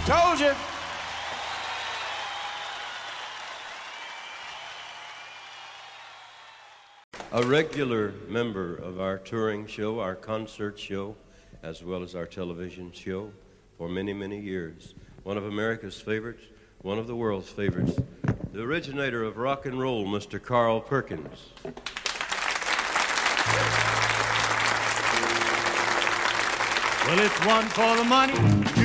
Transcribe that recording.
Told you. A regular member of our touring show, our concert show, as well as our television show for many, many years. One of America's favorites, one of the world's favorites. The originator of rock and roll, Mr. Carl Perkins. Well, it's one for the money.